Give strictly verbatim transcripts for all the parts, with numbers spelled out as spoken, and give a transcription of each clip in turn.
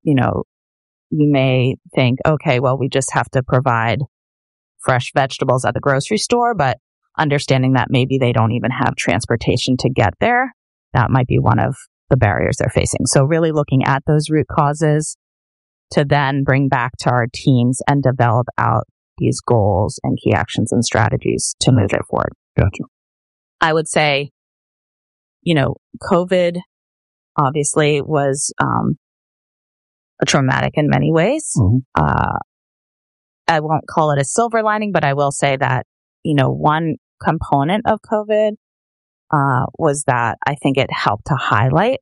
you know, you may think, okay, well, we just have to provide fresh vegetables at the grocery store, but understanding that maybe they don't even have transportation to get there, that might be one of the barriers they're facing. So really looking at those root causes to then bring back to our teams and develop out these goals and key actions and strategies to move it forward. Gotcha. I would say, you know, COVID obviously was um, a traumatic in many ways. Mm-hmm. Uh, I won't call it a silver lining, but I will say that, you know, one component of COVID uh, was that I think it helped to highlight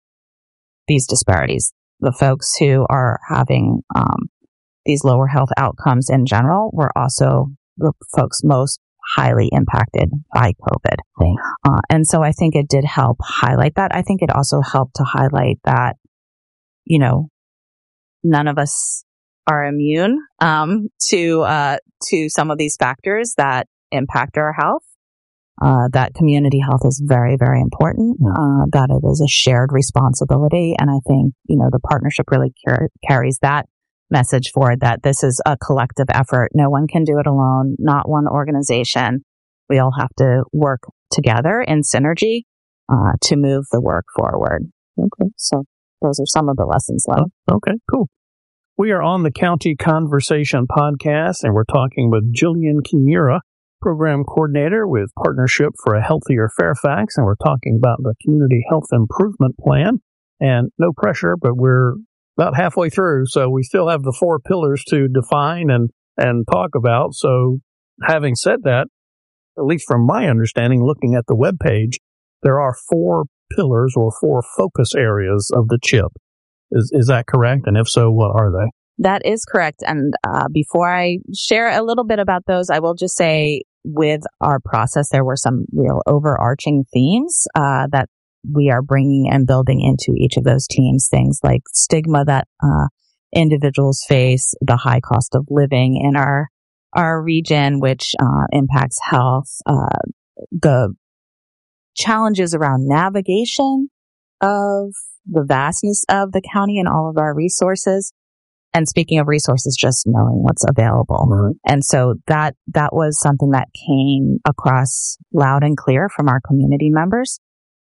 these disparities. The folks who are having um, these lower health outcomes in general were also the folks most highly impacted by COVID. Right. Uh, and so I think it did help highlight that. I think it also helped to highlight that, you know, none of us are immune um, to uh, to some of these factors that impact our health. Uh, that community health is very, very important, Yeah. uh, that it is a shared responsibility. And I think, you know, the partnership really car- carries that message forward, that this is a collective effort. No one can do it alone, not one organization. We all have to work together in synergy uh, to move the work forward. Okay. So those are some of the lessons learned. Oh, okay, cool. We are on the County Conversation podcast, and we're talking with Jillian Kimura, Program Coordinator with Partnership for a Healthier Fairfax, and we're talking about the Community Health Improvement Plan. And no pressure, but we're about halfway through, so we still have the four pillars to define and, and talk about. So having said that, at least from my understanding, looking at the webpage, there are four pillars or four focus areas of the CHIP. Is is that correct? And if so, what are they? That is correct. And uh, before I share a little bit about those, I will just say with our process, there were some real overarching themes uh, that we are bringing and building into each of those teams. Things like stigma that uh, individuals face, the high cost of living in our our region, which uh, impacts health, uh, the challenges around navigation of the vastness of the county and all of our resources. And speaking of resources, just knowing what's available. Right. And so that, that was something that came across loud and clear from our community members,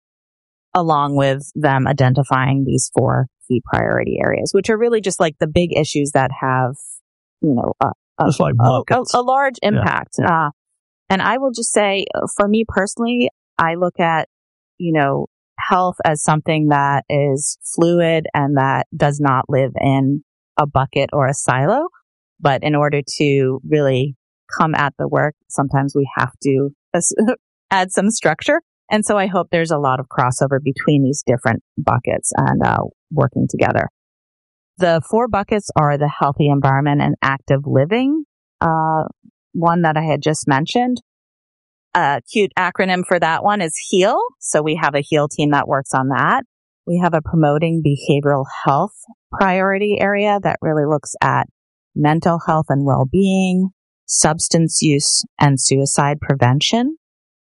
along with them identifying these four key priority areas, which are really just like the big issues that have, you know, a, a, Just like a, a, buckets. a large impact. Yeah. Yeah. Uh, and I will just say, for me personally, I look at, you know, health as something that is fluid and that does not live in a bucket or a silo. But in order to really come at the work, sometimes we have to add some structure. And so I hope there's a lot of crossover between these different buckets and uh, working together. The four buckets are the healthy environment and active living, uh, one that I had just mentioned. A cute acronym for that one is HEAL. So we have a HEAL team that works on that. We have a promoting behavioral health priority area that really looks at mental health and well-being, substance use, and suicide prevention.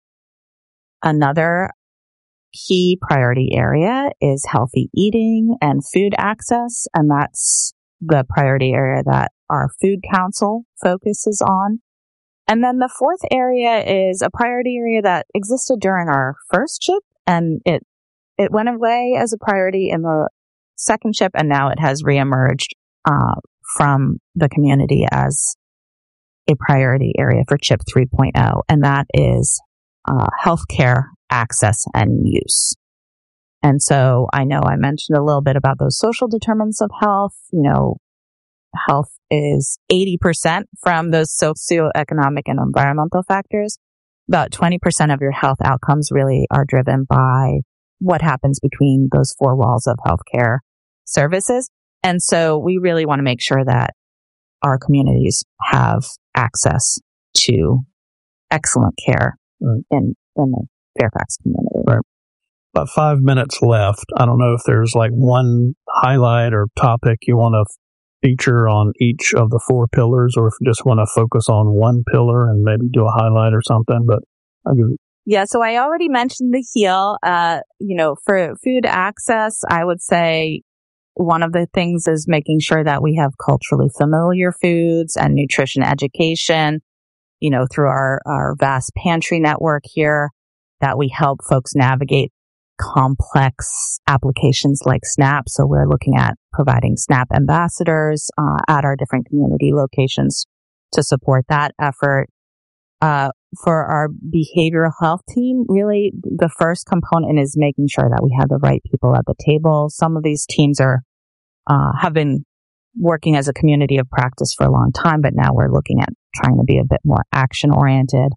Another key priority area is healthy eating and food access, and that's the priority area that our Food Council focuses on. And then the fourth area is a priority area that existed during our first CHIP, and it it went away as a priority in the second CHIP, and now it has reemerged uh, from the community as a priority area for CHIP three point oh, and that is uh, healthcare access and use. And so I know I mentioned a little bit about those social determinants of health. You know, health is eighty percent from those socioeconomic and environmental factors. About twenty percent of your health outcomes really are driven by what happens between those four walls of healthcare services. And so we really want to make sure that our communities have access to excellent care right. in, in the Fairfax community. Right. About five minutes left. I don't know if there's like one highlight or topic you want to feature on each of the four pillars, or if you just want to focus on one pillar and maybe do a highlight or something, but I'll give you. Yeah, so I already mentioned the HEAL. Uh, you know, for food access, I would say one of the things is making sure that we have culturally familiar foods and nutrition education, you know, through our, our vast pantry network here, that we help folks navigate complex applications like SNAP. So we're looking at providing SNAP ambassadors uh, at our different community locations to support that effort. Uh, for our behavioral health team, really the first component is making sure that we have the right people at the table. Some of these teams are uh, have been working as a community of practice for a long time, but now we're looking at trying to be a bit more action oriented.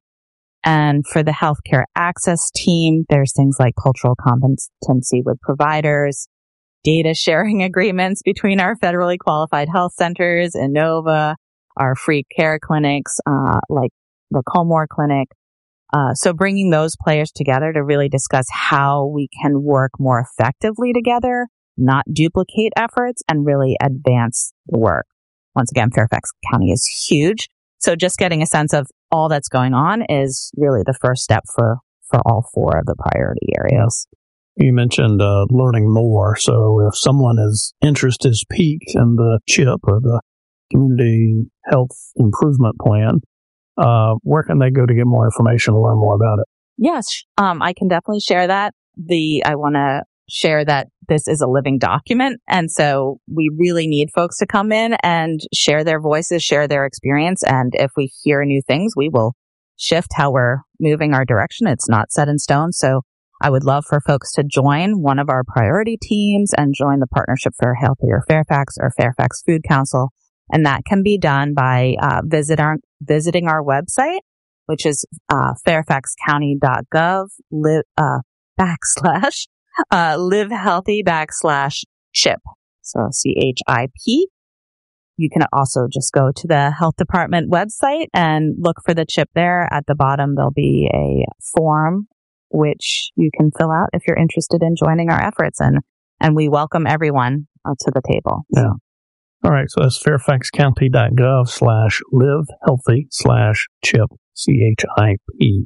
And for the healthcare access team, there's things like cultural competency with providers, data sharing agreements between our federally qualified health centers, Inova, our free care clinics, uh, like the Colmore Clinic. Uh, so bringing those players together to really discuss how we can work more effectively together, not duplicate efforts, and really advance the work. Once again, Fairfax County is huge. So just getting a sense of all that's going on is really the first step for, for all four of the priority areas. You mentioned uh, learning more. So if someone's interest is piqued in the CHIP or the Community Health Improvement Plan, uh, where can they go to get more information or learn more about it? Yes, um, I can definitely share that. The I want to share that this is a living document. And so we really need folks to come in and share their voices, share their experience. And if we hear new things, we will shift how we're moving our direction. It's not set in stone. So I would love for folks to join one of our priority teams and join the Partnership for Healthier Fairfax or Fairfax Food Council. And that can be done by uh, visit our, visiting our website, which is uh, fairfaxcounty.gov li- uh, backslash uh, live healthy backslash chip. So C H I P. You can also just go to the health department website and look for the chip there. At the bottom, there'll be a form which you can fill out if you're interested in joining our efforts. And, and we welcome everyone uh, to the table. Yeah. All right, so that's fairfaxcounty.gov slash live healthy slash chip, C H I P.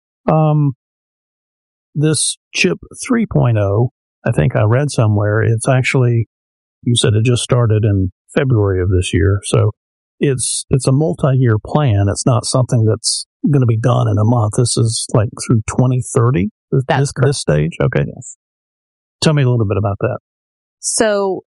Um, this CHIP three point oh, I think I read somewhere, it's actually, you said it just started in February of this year, so it's it's a multi-year plan. It's not something that's going to be done in a month. This is like through twenty thirty, That's this, correct. this stage? Okay. Yes. Tell me a little bit about that. So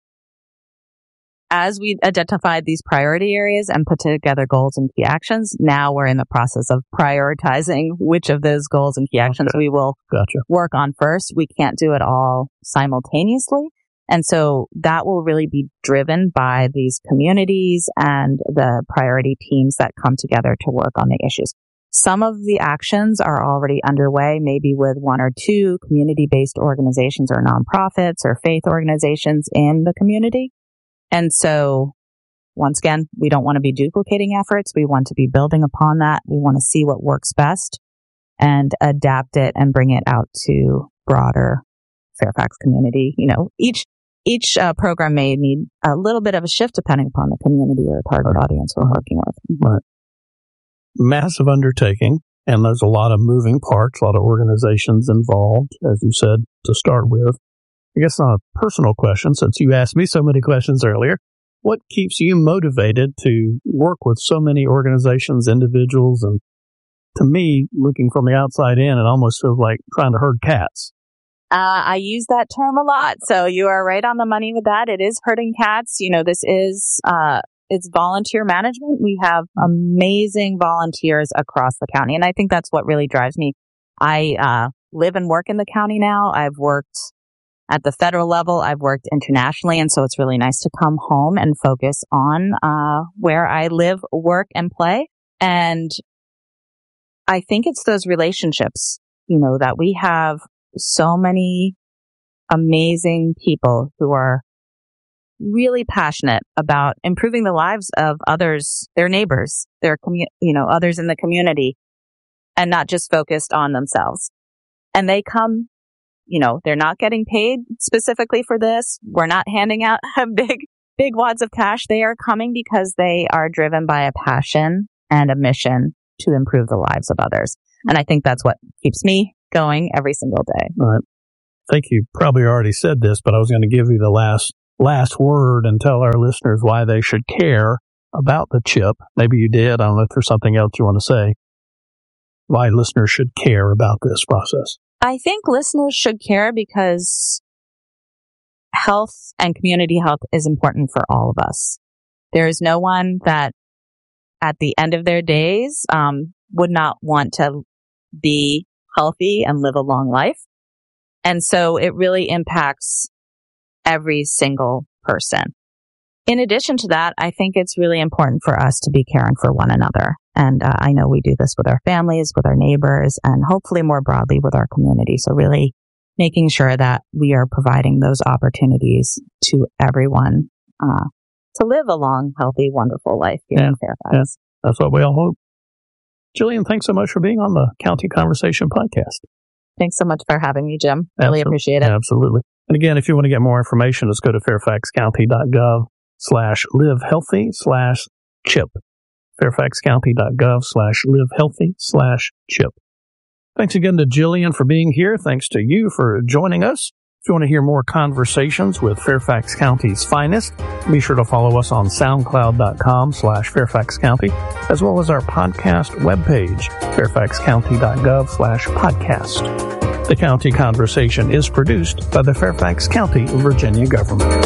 as we identified these priority areas and put together goals and key actions, now we're in the process of prioritizing which of those goals and key actions Okay. we will Gotcha. work on first. We can't do it all simultaneously. And so that will really be driven by these communities and the priority teams that come together to work on the issues. Some of the actions are already underway, maybe with one or two community-based organizations or nonprofits or faith organizations in the community. And so, once again, we don't want to be duplicating efforts. We want to be building upon that. We want to see what works best and adapt it and bring it out to broader Fairfax community. You know, each each uh, program may need a little bit of a shift depending upon the community or target audience we're working with. Right. Massive undertaking, and there's a lot of moving parts, a lot of organizations involved, as you said, to start with. I guess on a personal question, since you asked me so many questions earlier, what keeps you motivated to work with so many organizations, individuals, and to me, looking from the outside in, it almost feels like trying to herd cats. Uh, I use that term a lot. So you are right on the money with that. It is herding cats. You know, this is, uh, it's volunteer management. We have amazing volunteers across the county. And I think that's what really drives me. I, uh, live and work in the county now. I've worked at the federal level. I've worked internationally. And so it's really nice to come home and focus on, uh, where I live, work, and play. And I think it's those relationships, you know, that we have so many amazing people who are really passionate about improving the lives of others, their neighbors, their commu- you know, others in the community, and not just focused on themselves. And they come, you know, they're not getting paid specifically for this. We're not handing out big, big wads of cash. They are coming because they are driven by a passion and a mission to improve the lives of others. And I think that's what keeps me going every single day. All right. I think you probably already said this, but I was going to give you the last last word and tell our listeners why they should care about the chip. Maybe you did. I don't know if there's something else you want to say. Why listeners should care about this process. I think listeners should care because health and community health is important for all of us. There is no one that at the end of their days um, would not want to be healthy and live a long life. And so it really impacts every single person. In addition to that, I think it's really important for us to be caring for one another. And uh, I know we do this with our families, with our neighbors, and hopefully more broadly with our community. So really making sure that we are providing those opportunities to everyone uh, to live a long, healthy, wonderful life here yeah, in Fairfax. Yeah, that's what we all hope. Jillian, thanks so much for being on the County Conversation podcast. Thanks so much for having me, Jim. Really Absol- appreciate it. Absolutely. And again, if you want to get more information, let's go to fairfaxcounty.gov slash live healthy slash chip. fairfaxcounty.gov slash live healthy slash chip. Thanks again to Jillian for being here. Thanks to you for joining us. If you want to hear more conversations with Fairfax County's finest, be sure to follow us on soundcloud.com slash Fairfax County, as well as our podcast webpage, fairfaxcounty.gov slash podcast. The County Conversation is produced by the Fairfax County, Virginia government.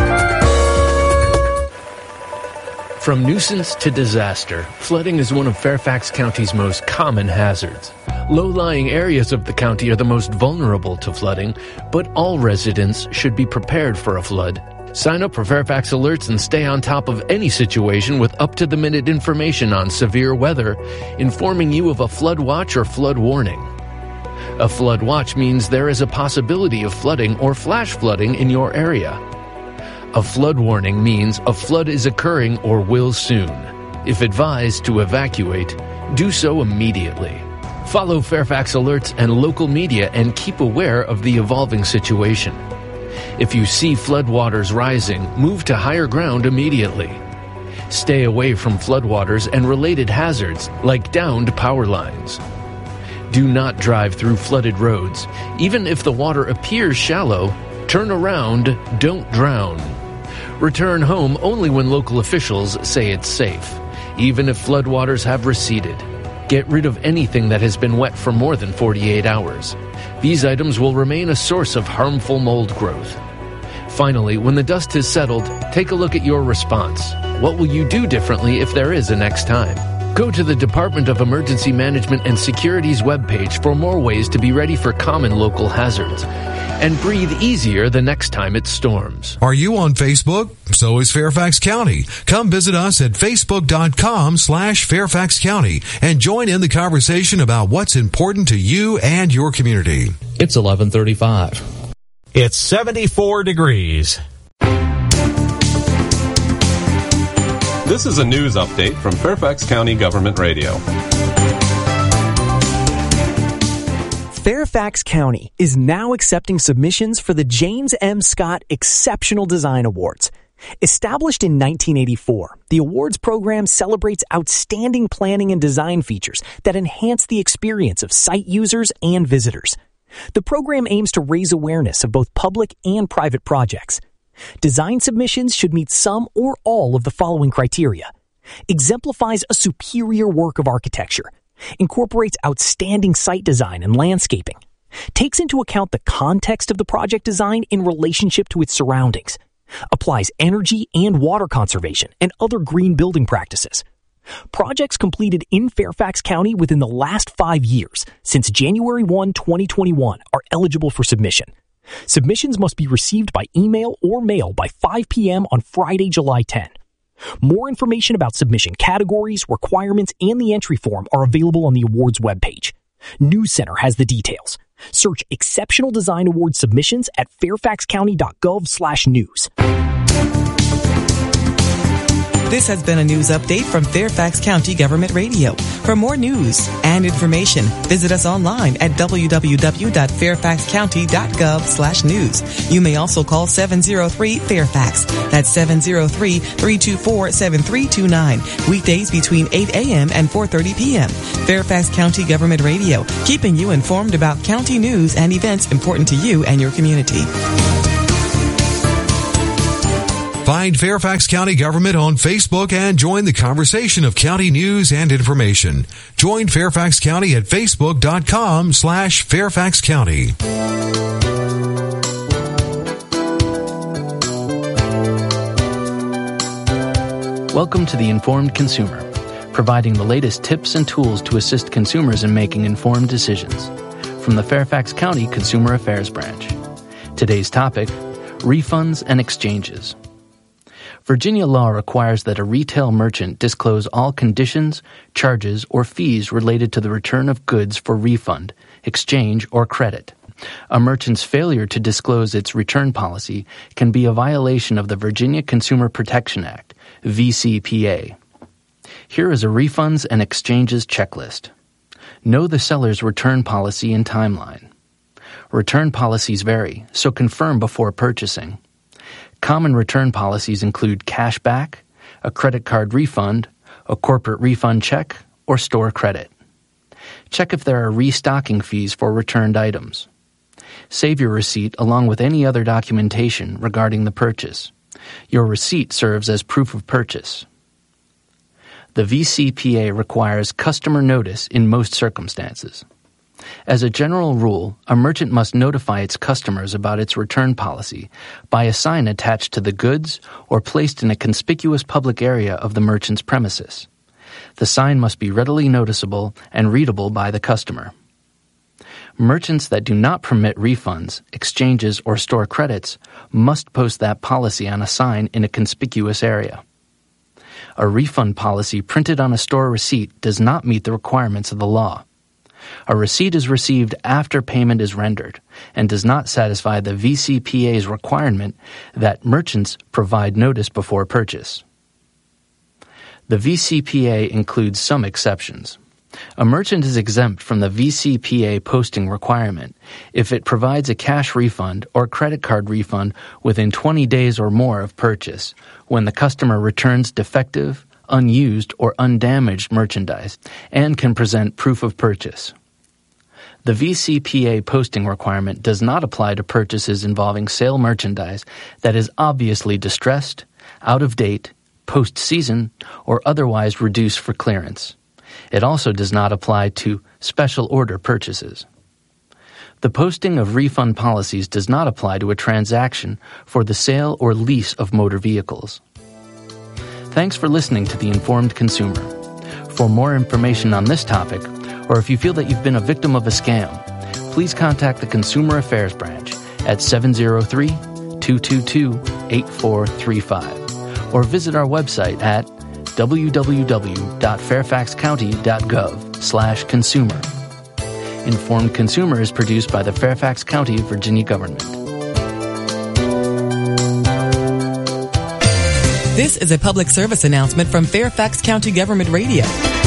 From nuisance to disaster, flooding is one of Fairfax County's most common hazards. Low-lying areas of the county are the most vulnerable to flooding, but all residents should be prepared for a flood. Sign up for Fairfax Alerts and stay on top of any situation with up-to-the-minute information on severe weather, informing you of a flood watch or flood warning. A flood watch means there is a possibility of flooding or flash flooding in your area. A flood warning means a flood is occurring or will soon. If advised to evacuate, do so immediately. Follow Fairfax Alerts and local media and keep aware of the evolving situation. If you see floodwaters rising, move to higher ground immediately. Stay away from floodwaters and related hazards like downed power lines. Do not drive through flooded roads. Even if the water appears shallow, turn around, don't drown. Return home only when local officials say it's safe, even if floodwaters have receded. Get rid of anything that has been wet for more than forty-eight hours. These items will remain a source of harmful mold growth. Finally, when the dust has settled, take a look at your response. What will you do differently if there is a next time? Go to the Department of Emergency Management and Security's webpage for more ways to be ready for common local hazards. And breathe easier the next time it storms. Are you on Facebook? So is Fairfax County. Come visit us at facebook.com slash Fairfax County and join in the conversation about what's important to you and your community. It's eleven thirty-five. It's seventy-four degrees. This is a news update from Fairfax County Government Radio. Fairfax County is now accepting submissions for the James M. Scott Exceptional Design Awards. Established in nineteen eighty-four, the awards program celebrates outstanding planning and design features that enhance the experience of site users and visitors. The program aims to raise awareness of both public and private projects. Design submissions should meet some or all of the following criteria. Exemplifies a superior work of architecture. Incorporates outstanding site design and landscaping. Takes into account the context of the project design in relationship to its surroundings. Applies energy and water conservation and other green building practices. Projects completed in Fairfax County within the last five years, since January first, twenty twenty-one, are eligible for submission. Submissions must be received by email or mail by five p.m. on Friday, July tenth. More information about submission categories, requirements, and the entry form are available on the awards webpage. News Center has the details. Search Exceptional Design Award submissions at fairfaxcounty.gov slash news. This has been a news update from Fairfax County Government Radio. For more news and information, visit us online at www.fairfaxcounty.gov slash news. You may also call seven oh three Fairfax. That's seven oh three, three two four, seven three two nine. Weekdays between eight a.m. and four thirty p.m. Fairfax County Government Radio, keeping you informed about county news and events important to you and your community. Find Fairfax County Government on Facebook and join the conversation of county news and information. Join Fairfax County at facebook.com slash Fairfax County. Welcome to The Informed Consumer, providing the latest tips and tools to assist consumers in making informed decisions. From the Fairfax County Consumer Affairs Branch. Today's topic, refunds and exchanges. Virginia law requires that a retail merchant disclose all conditions, charges, or fees related to the return of goods for refund, exchange, or credit. A merchant's failure to disclose its return policy can be a violation of the Virginia Consumer Protection Act, V C P A. Here is a refunds and exchanges checklist. Know the seller's return policy and timeline. Return policies vary, so confirm before purchasing. Common return policies include cashback, a credit card refund, a corporate refund check, or store credit. Check if there are restocking fees for returned items. Save your receipt along with any other documentation regarding the purchase. Your receipt serves as proof of purchase. The V C P A requires customer notice in most circumstances. As a general rule, a merchant must notify its customers about its return policy by a sign attached to the goods or placed in a conspicuous public area of the merchant's premises. The sign must be readily noticeable and readable by the customer. Merchants that do not permit refunds, exchanges, or store credits must post that policy on a sign in a conspicuous area. A refund policy printed on a store receipt does not meet the requirements of the law. A receipt is received after payment is rendered and does not satisfy the V C P A's requirement that merchants provide notice before purchase. The V C P A includes some exceptions. A merchant is exempt from the V C P A posting requirement if it provides a cash refund or credit card refund within twenty days or more of purchase when the customer returns defective, unused, or undamaged merchandise and can present proof of purchase. The V C P A posting requirement does not apply to purchases involving sale merchandise that is obviously distressed, out of date, post-season, or otherwise reduced for clearance. It also does not apply to special order purchases. The posting of refund policies does not apply to a transaction for the sale or lease of motor vehicles. Thanks for listening to The Informed Consumer. For more information on this topic, or if you feel that you've been a victim of a scam, please contact the Consumer Affairs Branch at seven oh three, two two two, eight four three five or visit our website at w w w dot fairfax county dot gov slash consumer. Informed Consumer is produced by the Fairfax County, Virginia government. This is a public service announcement from Fairfax County Government Radio.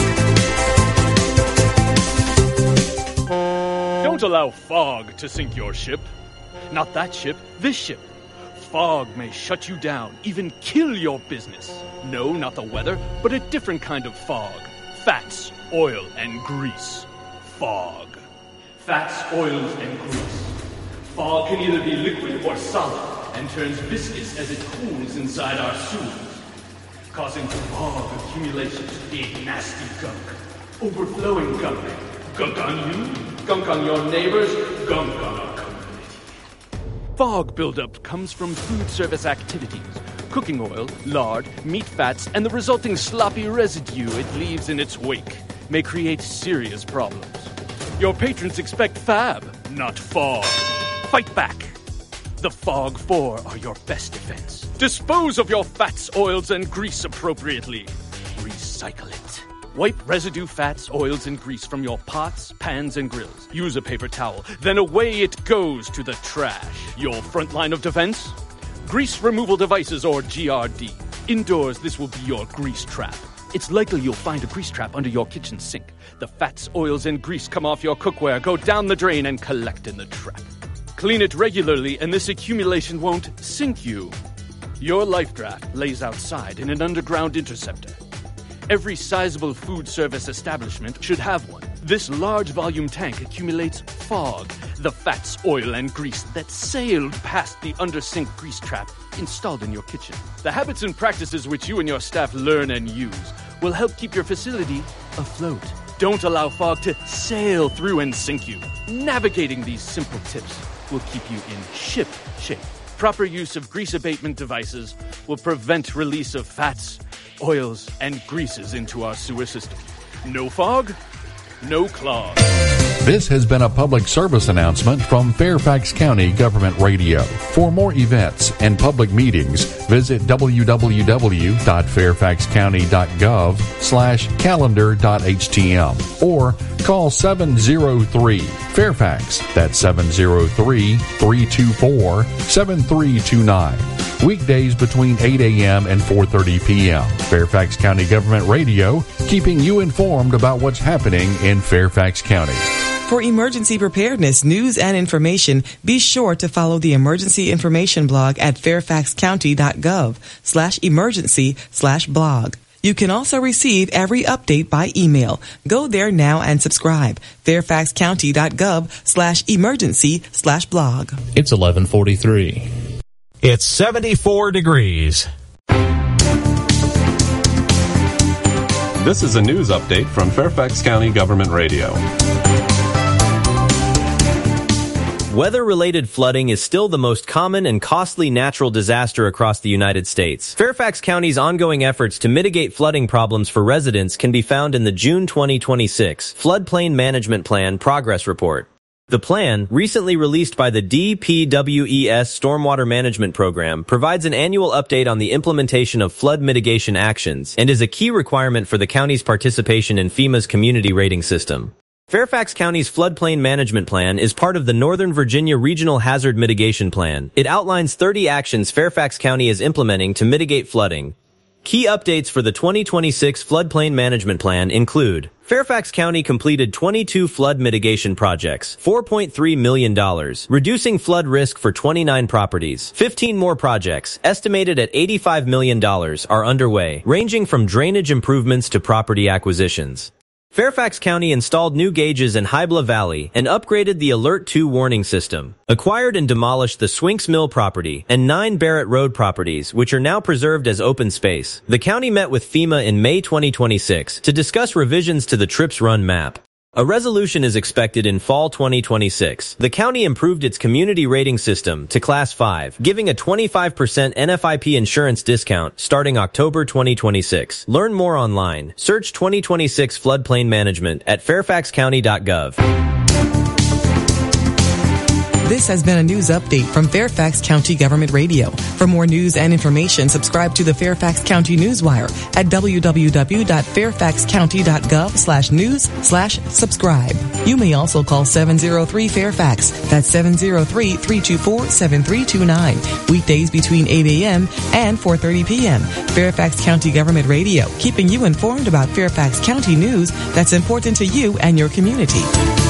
Don't allow fog to sink your ship. Not that ship, this ship. Fog may shut you down, even kill your business. No, not the weather, but a different kind of fog. Fats, oil, and grease. Fog. Fats, oils, and grease. Fog can either be liquid or solid, and turns viscous as it cools inside our sewers, causing fog accumulation to big, nasty gunk. Overflowing gunk. Gunk on you, gunk on your neighbors, gunk on our community. Fog buildup comes from food service activities. Cooking oil, lard, meat fats, and the resulting sloppy residue it leaves in its wake may create serious problems. Your patrons expect fab, not fog. Fight back. The Fog Four are your best defense. Dispose of your fats, oils, and grease appropriately. Recycle it. Wipe residue fats, oils, and grease from your pots, pans, and grills. Use a paper towel. Then away it goes to the trash. Your front line of defense? Grease removal devices, or G R D. Indoors, this will be your grease trap. It's likely you'll find a grease trap under your kitchen sink. The fats, oils, and grease come off your cookware, go down the drain, and collect in the trap. Clean it regularly, and this accumulation won't sink you. Your life draft lays outside in an underground interceptor. Every sizable food service establishment should have one. This large volume tank accumulates fog, the fats, oil, and grease that sailed past the under-sink grease trap installed in your kitchen. The habits and practices which you and your staff learn and use will help keep your facility afloat. Don't allow fog to sail through and sink you. Navigating these simple tips will keep you in ship shape. Proper use of grease abatement devices will prevent release of fats, oils, and greases into our sewer system. No fog, no clog. This has been a public service announcement from Fairfax County Government Radio. For more events and public meetings, visit w w w dot fairfax county dot gov slash calendar dot h t m or call seven zero three Fairfax. That's seven zero three, three two four, seven three two nine. Weekdays between eight a.m. and four thirty p.m. Fairfax County Government Radio, keeping you informed about what's happening in Fairfax County. For emergency preparedness news and information, be sure to follow the emergency information blog at fairfax county dot gov slash emergency slash blog. You can also receive every update by email. Go there now and subscribe. fairfax county dot gov slash emergency slash blog. It's eleven forty-three. It's seventy-four degrees. This is a news update from Fairfax County Government Radio. Weather-related flooding is still the most common and costly natural disaster across the United States. Fairfax County's ongoing efforts to mitigate flooding problems for residents can be found in the June twenty twenty-six Floodplain Management Plan Progress Report. The plan, recently released by the D P W E S Stormwater Management Program, provides an annual update on the implementation of flood mitigation actions and is a key requirement for the county's participation in FEMA's community rating system. Fairfax County's Floodplain Management Plan is part of the Northern Virginia Regional Hazard Mitigation Plan. It outlines thirty actions Fairfax County is implementing to mitigate flooding. Key updates for the twenty twenty-six Floodplain Management Plan include: Fairfax County completed twenty-two flood mitigation projects, four point three million dollars, reducing flood risk for twenty-nine properties. fifteen more projects, estimated at eighty-five million dollars, are underway, ranging from drainage improvements to property acquisitions. Fairfax County installed new gauges in Hybla Valley and upgraded the Alert two warning system, acquired and demolished the Swinks Mill property and nine Barrett Road properties, which are now preserved as open space. The county met with FEMA in May twenty twenty-six to discuss revisions to the Trips Run map. A resolution is expected in fall twenty twenty-six. The county improved its community rating system to Class five, giving a twenty-five percent N F I P insurance discount starting October twenty twenty-six. Learn more online. Search twenty twenty-six Floodplain Management at fairfax county dot gov. This has been a news update from Fairfax County Government Radio. For more news and information, subscribe to the Fairfax County Newswire at w w w dot fairfax county dot gov slash news slash subscribe. You may also call seven zero three Fairfax. That's seven zero three, three two four, seven three two nine. Weekdays between eight a.m. and four thirty p.m. Fairfax County Government Radio, keeping you informed about Fairfax County news that's important to you and your community.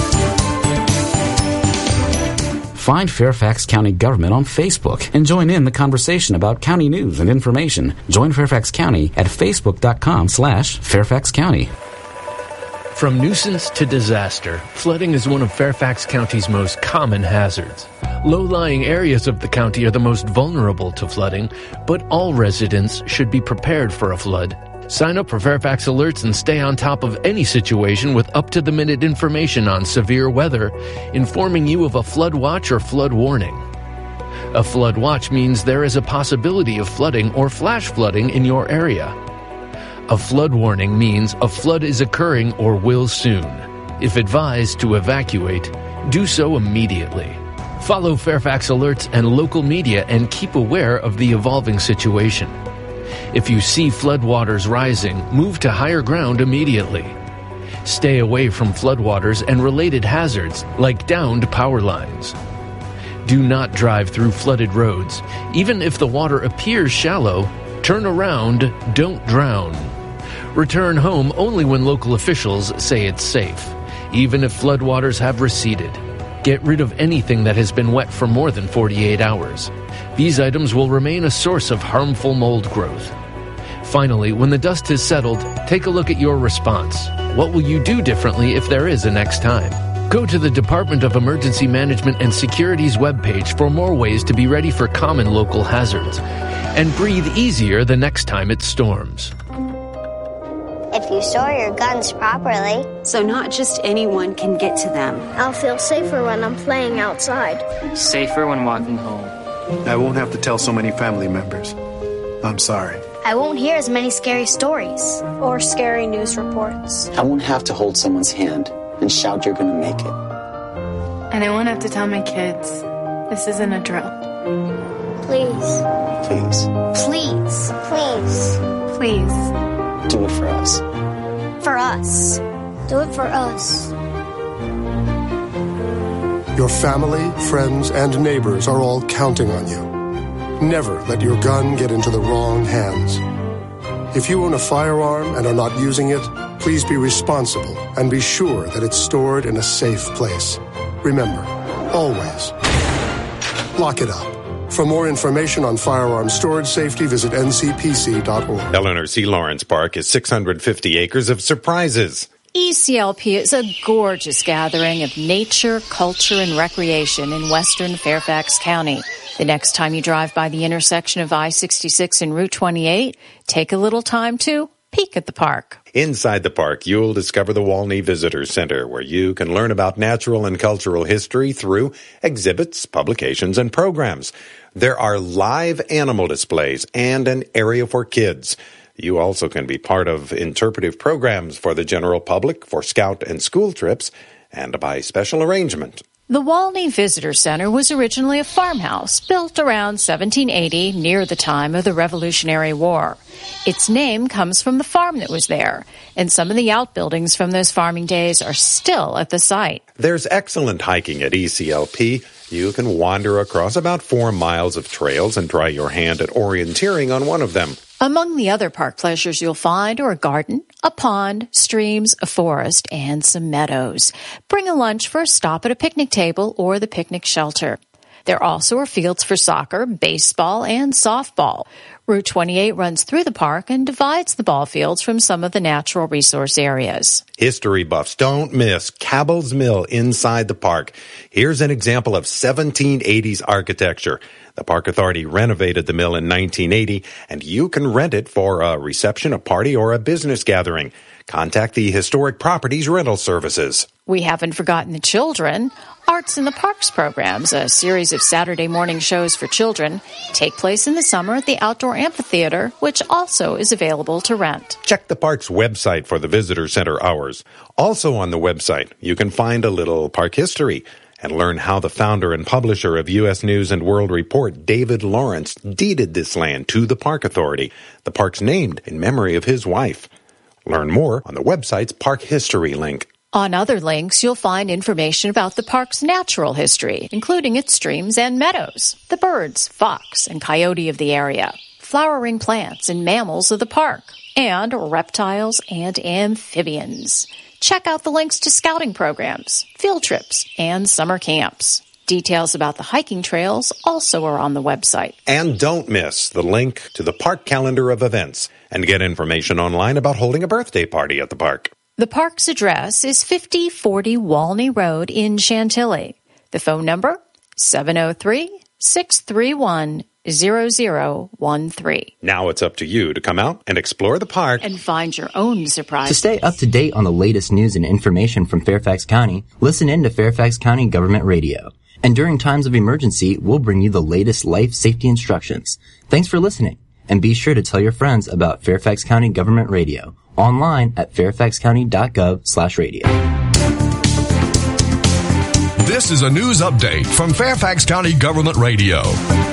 Find Fairfax County Government on Facebook and join in the conversation about county news and information. Join Fairfax County at facebook.com slash Fairfax County. From nuisance to disaster, flooding is one of Fairfax County's most common hazards. Low-lying areas of the county are the most vulnerable to flooding, but all residents should be prepared for a flood. Sign up for Fairfax Alerts and stay on top of any situation with up-to-the-minute information on severe weather, informing you of a flood watch or flood warning. A flood watch means there is a possibility of flooding or flash flooding in your area. A flood warning means a flood is occurring or will soon. If advised to evacuate, do so immediately. Follow Fairfax Alerts and local media and keep aware of the evolving situation. If you see floodwaters rising, move to higher ground immediately. Stay away from floodwaters and related hazards like downed power lines. Do not drive through flooded roads. Even if the water appears shallow, turn around, don't drown. Return home only when local officials say it's safe, even if floodwaters have receded. Get rid of anything that has been wet for more than forty-eight hours. These items will remain a source of harmful mold growth. Finally, when the dust has settled, take a look at your response. What will you do differently if there is a next time? Go to the Department of Emergency Management and Security's webpage for more ways to be ready for common local hazards. And breathe easier the next time it storms. If you store your guns properly. So not just anyone can get to them. I'll feel safer when I'm playing outside. Safer when walking home. I won't have to tell so many family members. I'm sorry. I won't hear as many scary stories. Or scary news reports. I won't have to hold someone's hand and shout you're gonna make it. And I won't have to tell my kids, this isn't a drill. Please. Please. Please. Please. Please. Do it for us. For us. Do it for us. Your family, friends, and neighbors are all counting on you. Never let your gun get into the wrong hands. If you own a firearm and are not using it, please be responsible and be sure that it's stored in a safe place. Remember, always, lock it up. For more information on firearm storage safety, visit N C P C dot org. Eleanor C. Lawrence Park is six hundred fifty acres of surprises. E C L P is a gorgeous gathering of nature, culture, and recreation in western Fairfax County. The next time you drive by the intersection of I sixty-six and Route twenty-eight, take a little time to peek at the park. Inside the park, you'll discover the Walney Visitor Center, where you can learn about natural and cultural history through exhibits, publications, and programs. There are live animal displays and an area for kids. You also can be part of interpretive programs for the general public, for scout and school trips, and by special arrangement. The Walney Visitor Center was originally a farmhouse built around seventeen eighty near the time of the Revolutionary War. Its name comes from the farm that was there, and some of the outbuildings from those farming days are still at the site. There's excellent hiking at E C L P. You can wander across about four miles of trails and try your hand at orienteering on one of them. Among the other park pleasures you'll find are a garden, a pond, streams, a forest, and some meadows. Bring a lunch for a stop at a picnic table or the picnic shelter. There also are fields for soccer, baseball, and softball. Route twenty-eight runs through the park and divides the ball fields from some of the natural resource areas. History buffs, don't miss Cabell's Mill inside the park. Here's an example of seventeen eighties architecture. The Park Authority renovated the mill in nineteen eighty, and you can rent it for a reception, a party, or a business gathering. Contact the Historic Properties Rental Services. We haven't forgotten the children. Arts in the Parks programs, a series of Saturday morning shows for children, take place in the summer at the Outdoor Amphitheater, which also is available to rent. Check the park's website for the visitor center hours. Also on the website, you can find a little park history and learn how the founder and publisher of U S News and World Report, David Lawrence, deeded this land to the Park Authority. The park's named in memory of his wife. Learn more on the website's Park History link. On other links, you'll find information about the park's natural history, including its streams and meadows, the birds, fox, and coyote of the area, flowering plants and mammals of the park, and reptiles and amphibians. Check out the links to scouting programs, field trips, and summer camps. Details about the hiking trails also are on the website. And don't miss the link to the park calendar of events and get information online about holding a birthday party at the park. The park's address is fifty forty Walney Road in Chantilly. The phone number, seven oh three, six three one, zero zero one three. Now it's up to you to come out and explore the park and find your own surprise. To stay up to date on the latest news and information from Fairfax County, listen in to Fairfax County Government Radio. And during times of emergency, we'll bring you the latest life safety instructions. Thanks for listening. And be sure to tell your friends about Fairfax County Government Radio. Online at fairfax county dot gov slash radio. This is a news update from Fairfax County Government Radio.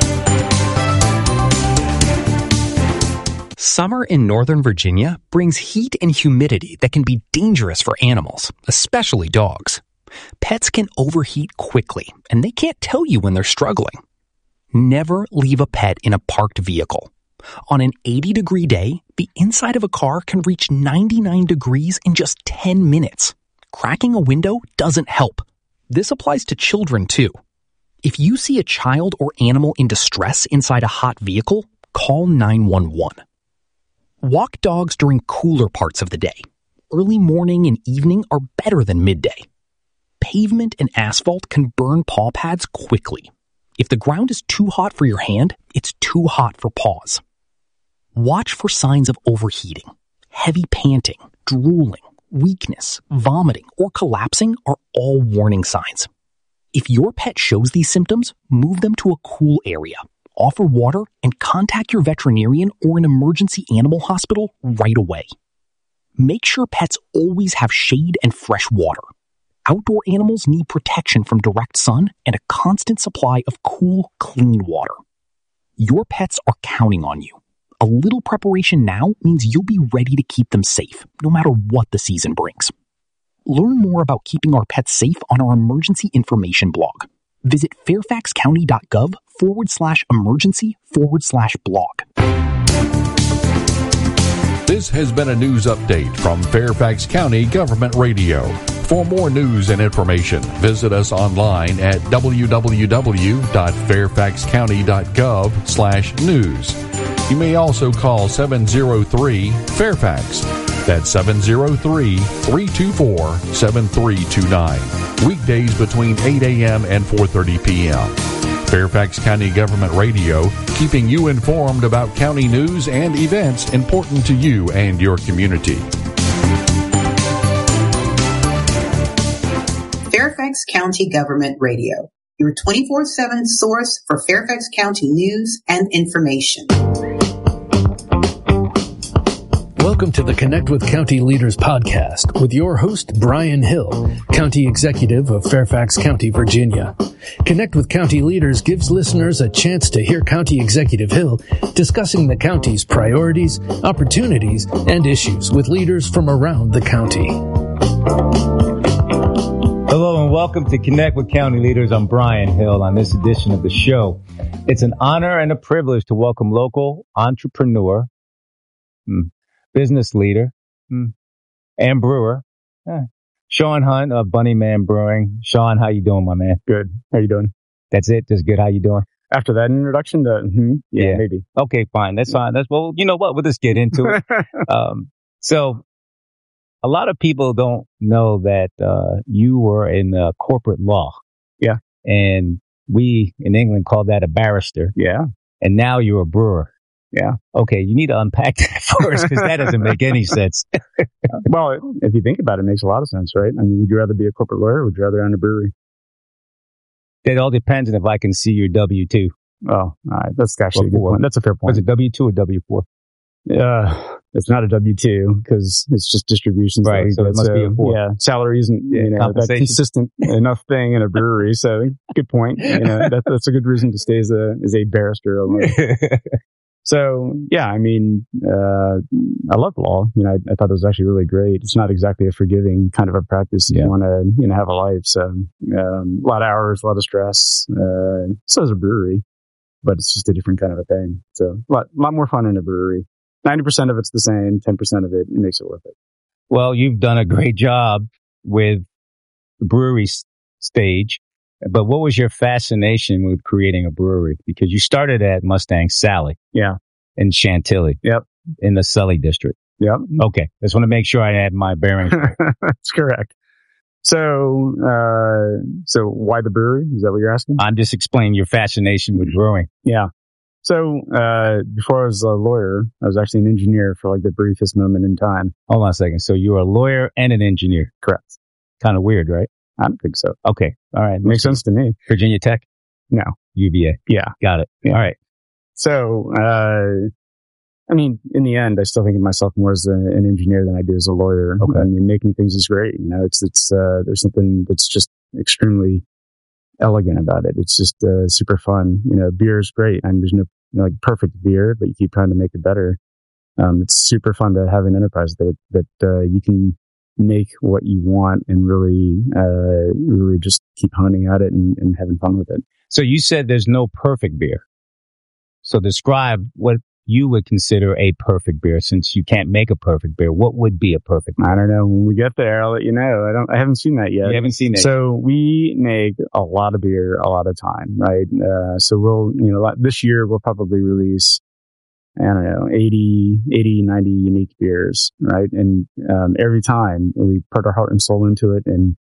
Summer in Northern Virginia brings heat and humidity that can be dangerous for animals, especially dogs. Pets can overheat quickly, and they can't tell you when they're struggling. Never leave a pet in a parked vehicle. On an eighty-degree day, the inside of a car can reach ninety-nine degrees in just ten minutes. Cracking a window doesn't help. This applies to children, too. If you see a child or animal in distress inside a hot vehicle, call nine one one. Walk dogs during cooler parts of the day. Early morning and evening are better than midday. Pavement and asphalt can burn paw pads quickly. If the ground is too hot for your hand, it's too hot for paws. Watch for signs of overheating. Heavy panting, drooling, weakness, vomiting, or collapsing are all warning signs. If your pet shows these symptoms, move them to a cool area, offer water, and contact your veterinarian or an emergency animal hospital right away. Make sure pets always have shade and fresh water. Outdoor animals need protection from direct sun and a constant supply of cool, clean water. Your pets are counting on you. A little preparation now means you'll be ready to keep them safe, no matter what the season brings. Learn more about keeping our pets safe on our emergency information blog. Visit fairfaxcounty.gov forward slash emergency forward slash blog. This has been a news update from Fairfax County Government Radio. For more news and information, visit us online at www.fairfaxcounty.gov slash news. You may also call seven oh three Fairfax. That's seven oh three, three two four, seven three two nine. Weekdays between eight a.m. and four thirty p.m. Fairfax County Government Radio, keeping you informed about county news and events important to you and your community. Fairfax County Government Radio, your twenty-four seven source for Fairfax County news and information. Welcome to the Connect with County Leaders podcast with your host, Brian Hill, County Executive of Fairfax County, Virginia. Connect with County Leaders gives listeners a chance to hear County Executive Hill discussing the county's priorities, opportunities, and issues with leaders from around the county. Hello and welcome to Connect with County Leaders. I'm Brian Hill on this edition of the show. It's an honor and a privilege to welcome local entrepreneur, business leader, and brewer, Sean Hunt of Bunny Man Brewing. Sean, how you doing, my man? Good. How you doing? That's it? Just good. How you doing? After that introduction, to, mm-hmm, yeah, yeah, maybe. Okay, fine. That's fine. That's well, you know what? We'll just get into it. um, so a lot of people don't know that uh, you were in uh, corporate law. Yeah. And we in England call that a barrister. Yeah. And now you're a brewer. Yeah. Okay, you need to unpack that first because that doesn't make any sense. Well, if you think about it, it makes a lot of sense, right? I mean, would you rather be a corporate lawyer or would you rather own a brewery? It all depends on if I can see your W two. Oh, all right. That's actually a good point. That's a fair point. Was it W two or W four? Uh, it's not a W two because it's just distributions. Right, so it must so, be a four. Yeah, salary isn't yeah, you know, that consistent enough thing in a brewery. So good point. You know, that, that's a good reason to stay as a as a barrister. So, yeah, I mean, uh, I love law. You know, I, I thought it was actually really great. It's not exactly a forgiving kind of a practice if yeah. you want to, you know, have a life. So, um, a lot of hours, a lot of stress. Uh, so is a brewery, but it's just a different kind of a thing. So, a lot, a lot more fun in a brewery. ninety percent of it's the same, ten percent of it, it makes it worth it. Well, you've done a great job with the brewery s- stage. But what was your fascination with creating a brewery? Because you started at Mustang Sally. Yeah. In Chantilly. Yep. In the Sully district. Yep. Okay. Just want to make sure I had my bearings. That's correct. So, uh, so why the brewery? Is that what you're asking? I'm just explaining your fascination with brewing. Yeah. So, uh, before I was a lawyer, I was actually an engineer for like the briefest moment in time. Hold on a second. So you were a lawyer and an engineer. Correct. Kind of weird, right? I don't think so. Okay. All right. Makes sense to me. Virginia Tech? No. U V A. Yeah. Got it. Yeah. All right. So, uh, I mean, in the end, I still think of myself more as a, an engineer than I do as a lawyer. Okay. I mean, making things is great. You know, it's, it's, uh, there's something that's just extremely elegant about it. It's just, uh, super fun. You know, beer is great. And there's no, you know, like perfect beer, but you keep trying to make it better. Um, it's super fun to have an enterprise that, that, uh, you can make what you want and really, uh, really just keep honing at it and, and having fun with it. So you said there's no perfect beer. So describe what you would consider a perfect beer, since you can't make a perfect beer. What would be a perfect beer? I don't know. When we get there, I'll let you know. I don't, I haven't seen that yet. You haven't seen that So yet. we make a lot of beer a lot of time, right? Uh, so we'll, you know, this year we'll probably release, I don't know, eighty, eighty, ninety unique beers, right? And, um, every time we put our heart and soul into it and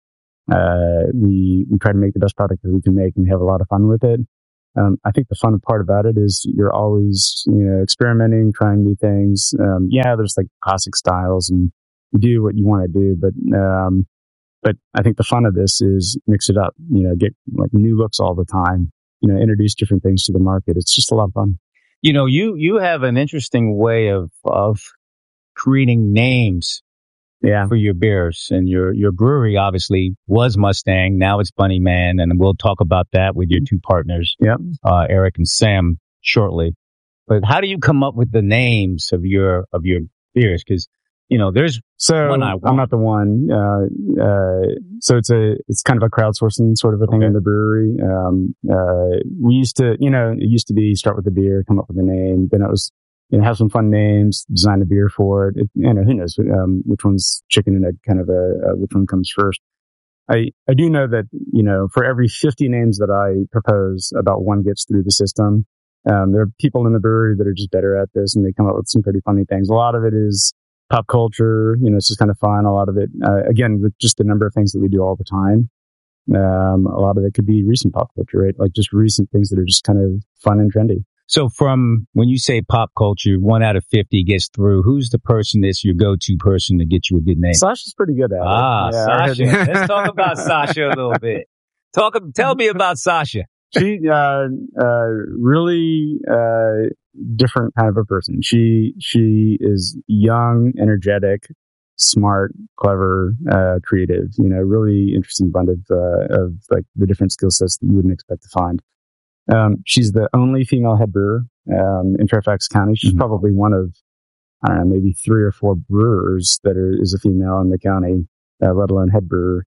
Uh, we, we try to make the best product that we can make and have a lot of fun with it. Um, I think the fun part about it is you're always, you know, experimenting, trying new things. Um, yeah, there's like classic styles and you do what you want to do, but, um, but I think the fun of this is mix it up, you know, get like new looks all the time, you know, introduce different things to the market. It's just a lot of fun. You know, you, you have an interesting way of, of creating names. Yeah. For your beers. And your, your brewery obviously was Mustang. Now it's Bunny Man. And we'll talk about that with your two partners. Yep. Uh, Eric and Sam shortly. But how do you come up with the names of your, of your beers? Cause, you know, there's so one I want. I'm not the one. Uh, uh, so it's a, it's kind of a crowdsourcing sort of a thing okay. in the brewery. Um, uh, we used to, you know, it used to be start with the beer, come up with a name. Then it was, you know, have some fun names, design a beer for it. it you know, who knows, um, which one's chicken and egg, kind of a, uh, which one comes first. I, I do know that, you know, for every fifty names that I propose, about one gets through the system. Um, there are people in the brewery that are just better at this and they come up with some pretty funny things. A lot of it is pop culture, you know, it's just kind of fun. A lot of it, uh, again, with just the number of things that we do all the time. Um, a lot of it could be recent pop culture, right? Like just recent things that are just kind of fun and trendy. So from when you say pop culture, one out of fifty gets through, who's the person that's your go-to person to get you a good name? Sasha's pretty good at it. Ah, yeah, Sasha. Let's talk about Sasha a little bit. Talk, tell me about Sasha. She, uh, uh, really, uh, different kind of a person. She, she is young, energetic, smart, clever, uh, creative, you know, really interesting blend of, uh, of like the different skill sets that you wouldn't expect to find. Um, she's the only female head brewer, um, in Fairfax County. She's mm-hmm. probably one of, I don't know, maybe three or four brewers that are, is a female in the county, uh, let alone head brewer.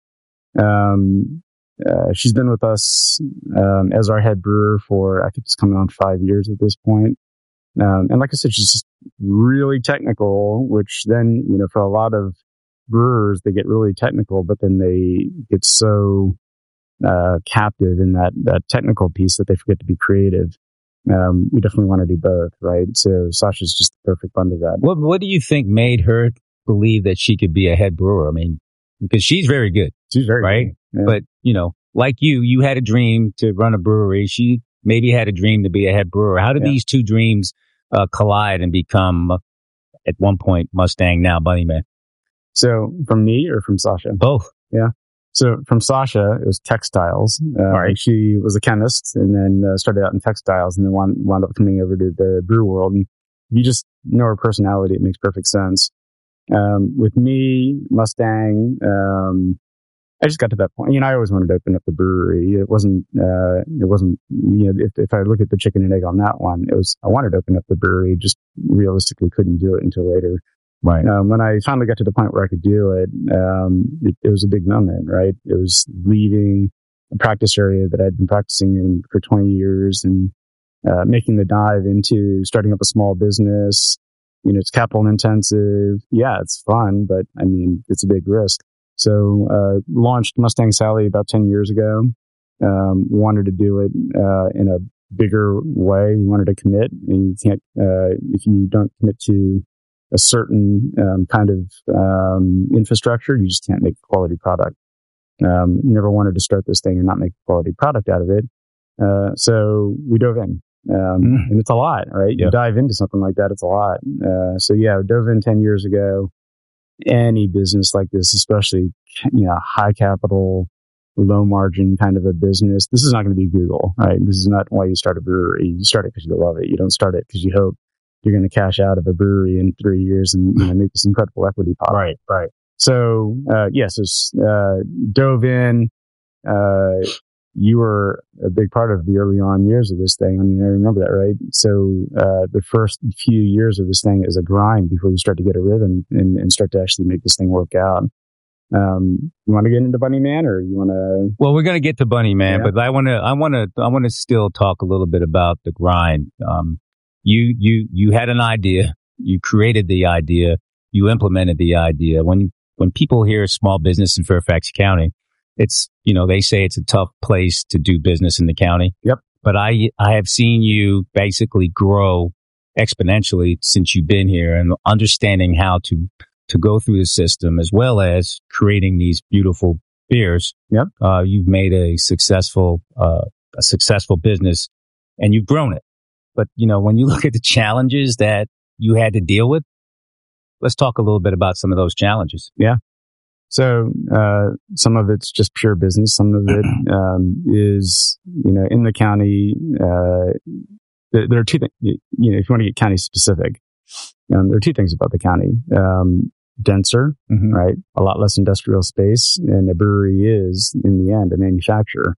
Um, uh, she's been with us, um, as our head brewer for, I think it's coming on five years at this point. Um, and like I said, she's just really technical, which then, you know, for a lot of brewers, they get really technical, but then they get so, uh, captive in that, that technical piece that they forget to be creative. Um, we definitely want to do both, right? So Sasha's just the perfect blend of that. What, what do you think made her believe that she could be a head brewer? I mean, because she's very good. She's very right? good. Yeah. But, you know, like you, you had a dream to run a brewery. She maybe had a dream to be a head brewer. How did yeah. these two dreams, uh, collide and become, uh, at one point, Mustang, now Bunny Man? So from me or from Sasha? Both. Yeah. So from Sasha, it was textiles. Uh, All right. She was a chemist and then uh, started out in textiles and then wound, wound up coming over to the brew world. And you just know her personality. It makes perfect sense. Um, with me, Mustang, um, I just got to that point. You know, I always wanted to open up the brewery. It wasn't, uh, it wasn't, you know, if, if I look at the chicken and egg on that one, it was, I wanted to open up the brewery, just realistically couldn't do it until later. Right. Um, when I finally got to the point where I could do it, um, it, it was a big moment, right? It was leaving a practice area that I'd been practicing in for twenty years and, uh, making the dive into starting up a small business. You know, it's capital intensive. Yeah, it's fun, but I mean, it's a big risk. So, uh, launched Mustang Sally about ten years ago. Um, wanted to do it, uh, in a bigger way. We wanted to commit, and you can't, uh, if you don't commit to a certain, um, kind of, um, infrastructure, you just can't make a quality product. Um, never wanted to start this thing and not make a quality product out of it. Uh, so we dove in. Um, mm. and it's a lot, right? Yeah. You dive into something like that, it's a lot. Uh, so yeah, we dove in ten years ago. Any business like this, especially, you know, high capital, low margin kind of a business, this is not going to be Google, right? This is not why you start a brewery. You start it because you love it. You don't start it because you hope you're going to cash out of a brewery in three years and, you know, make this incredible equity pop. Right, right. So, uh, yes, yeah, so, uh, dove in, uh, you were a big part of the early on years of this thing. I mean, I remember that, right? So, uh, the first few years of this thing is a grind before you start to get a rhythm and, and start to actually make this thing work out. Um, you want to get into Bunny Man or you want to? Well, we're going to get to Bunny Man, yeah. but I want to, I want to, I want to still talk a little bit about the grind. Um, you, you, you had an idea, you created the idea, you implemented the idea. When, when people hear small business in Fairfax County, it's, you know, they say it's a tough place to do business in the county. Yep. But I, I have seen you basically grow exponentially since you've been here and understanding how to, to go through the system as well as creating these beautiful fears. Yep. Uh, you've made a successful, uh, a successful business and you've grown it. But, you know, when you look at the challenges that you had to deal with, let's talk a little bit about some of those challenges. Yeah. So, uh, some of it's just pure business. Some of it, um, is, you know, in the county, uh, there, there are two things, you know, if you want to get county specific, um, there are two things about the county. Um, denser, mm-hmm. right? A lot less industrial space, and a brewery is, in the end, a manufacturer.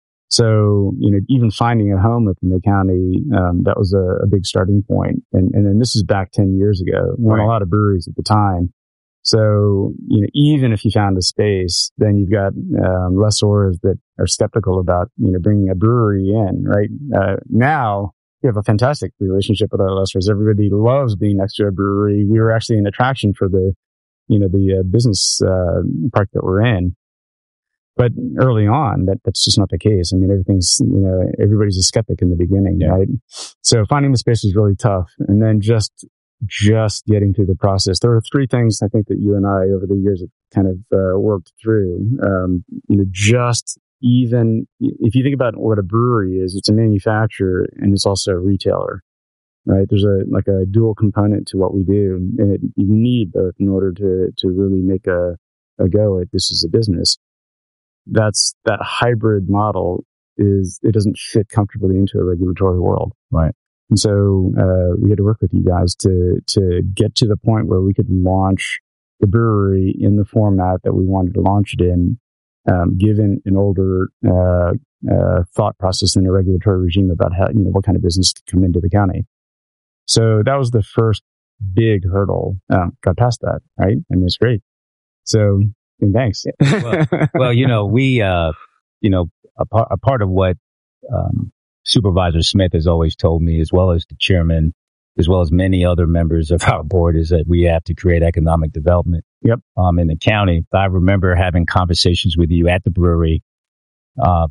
So, you know, even finding a home within the county, um, that was a, a big starting point. And, and then this is back ten years ago. There weren't right. a lot of breweries at the time. So, you know, even if you found a space, then you've got, um, lessors that are skeptical about, you know, bringing a brewery in, right? Uh, now we have a fantastic relationship with our lessors. Everybody loves being next to a brewery. We were actually an attraction for the, you know, the uh, business, uh, park that we're in. But early on, that, that's just not the case. I mean, everything's, you know, everybody's a skeptic in the beginning, yeah. right? So finding the space was really tough. And then just, just getting through the process. There were three things I think that you and I over the years have kind of, uh, worked through. Um, you know, just even, if you think about what a brewery is, it's a manufacturer and it's also a retailer, right? There's a, like a dual component to what we do. And it, you need both in order to, to really make a, a go at this as a business. That's, that hybrid model is, it doesn't fit comfortably into a regulatory world. Right. And so, uh, we had to work with you guys to, to get to the point where we could launch the brewery in the format that we wanted to launch it in, um, given an older, uh, uh, thought process and a regulatory regime about how, you know, what kind of business could come into the county. So that was the first big hurdle. Uh, got past that, right? I mean, it's great. So, and thanks. well, well, you know, we, uh, you know, a, par- a part of what, um, Supervisor Smith has always told me, as well as the chairman, as well as many other members of our board, is that we have to create economic development. Yep. Um, in the county. I remember having conversations with you at the brewery. Uh,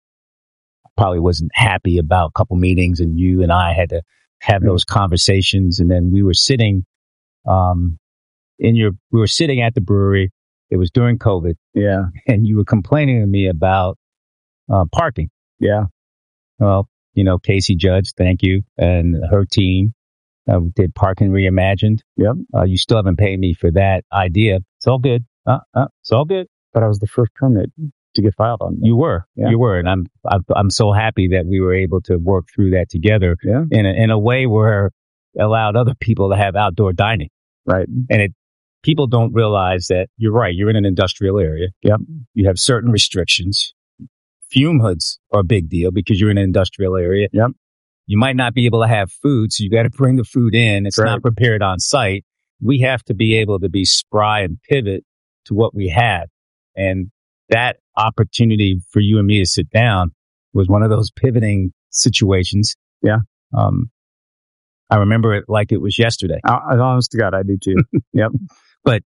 probably wasn't happy about a couple meetings, and you and I had to have those conversations. And then we were sitting, um, in your, we were sitting at the brewery. It was during COVID. Yeah. And you were complaining to me about, uh, parking. Yeah. Well, you know, Casey Judge, thank you, and her team uh, did Parking Reimagined. Yep. Uh, you still haven't paid me for that idea. It's all good. Uh, uh, it's all good. But I was the first permit to get filed on that. You were. Yeah. You were. And I'm, I'm I'm so happy that we were able to work through that together yeah. in a, in a way where it allowed other people to have outdoor dining. Right. And it people don't realize that you're right. You're in an industrial area. Yep. You have certain restrictions. Fume hoods are a big deal because you're in an industrial area. Yep. You might not be able to have food, so you got to bring the food in. It's right. not prepared on site. We have to be able to be spry and pivot to what we have. And that opportunity for you and me to sit down was one of those pivoting situations. Yeah. Um, I remember it like it was yesterday. Uh, honest to God, I do too. Yep. But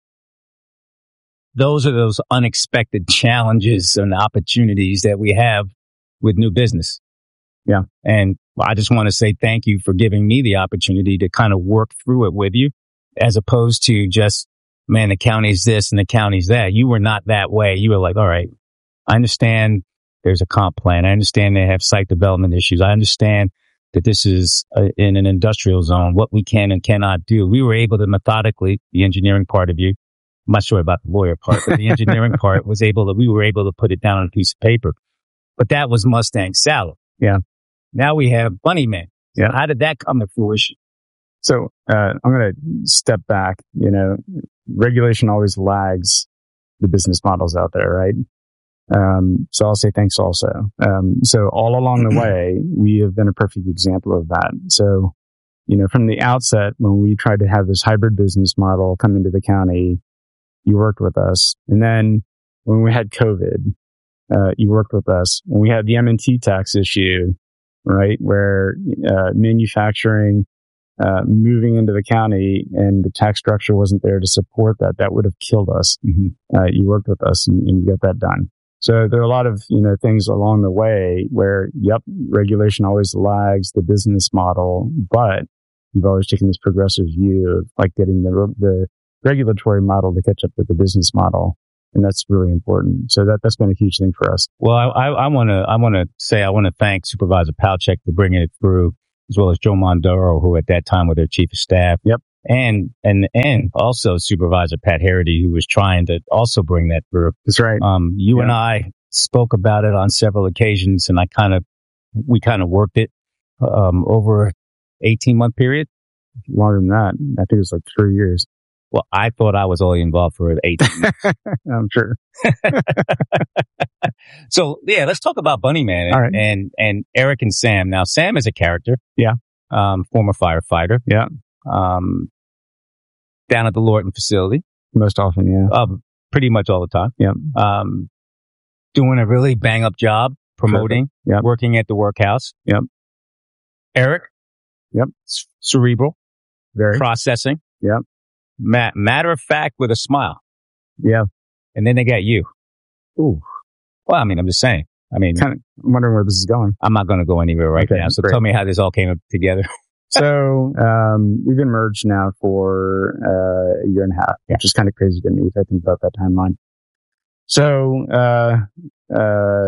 those are those unexpected challenges and opportunities that we have with new business. Yeah. And I just want to say thank you for giving me the opportunity to kind of work through it with you, as opposed to just, man, the county's this and the county's that. You were not that way. You were like, all right, I understand there's a comp plan. I understand they have site development issues. I understand that this is a, in an industrial zone, what we can and cannot do. We were able to methodically, the engineering part of you, I'm not sure about the lawyer part, but the engineering part was able to, we were able to put it down on a piece of paper. But that was Mustang Salad. Yeah. Now we have Bunny Man. Yeah. How did that come to fruition? So, uh, I'm going to step back. You know, regulation always lags the business models out there, right? Um, so I'll say thanks also. Um, so all along the way, we have been a perfect example of that. So, you know, from the outset, when we tried to have this hybrid business model come into the county, you worked with us. And then when we had COVID, uh, you worked with us. When we had the M and T tax issue, right, where, uh, manufacturing, uh, moving into the county and the tax structure wasn't there to support that, that would have killed us. Mm-hmm. Uh, you worked with us and, and you got that done. So there are a lot of, you know, things along the way where, yep, regulation always lags the business model, but you've always taken this progressive view of like getting the, the regulatory model to catch up with the business model. And that's really important. So that, that's been a huge thing for us. Well, I, I, I want to, I want to say, I want to thank Supervisor Palchek for bringing it through, as well as Joe Mondoro, who at that time was their chief of staff. Yep. And, and, and also Supervisor Pat Harity, who was trying to also bring that through. That's right. Um, you yeah. and I spoke about it on several occasions, and I kind of, we kind of worked it, um, over eighteen month period. Longer than that. I think it was like three years. Well, I thought I was only involved for eighteen months. I'm sure. So yeah, let's talk about Bunnyman and, All right. and, and Eric and Sam. Now, Sam is a character. Yeah. Um, former firefighter. Yeah. Um, down at the Lorton facility. Most often, yeah. Um, pretty much all the time. Yeah. Um, doing a really bang up job promoting, yeah. working at the workhouse. Yep. Eric. Yep. C- cerebral. Very. Processing. Yep. Ma- matter of fact with a smile. Yeah. And then they got you. Ooh. Well, I mean, I'm just saying. I mean, kind of I'm wondering where this is going. I'm not going to go anywhere right okay, now. So great. Tell me how this all came up together. So, um, we've been merged now for, uh, a year and a half, yeah. which is kind of crazy to me if I think about that timeline. So, uh, uh,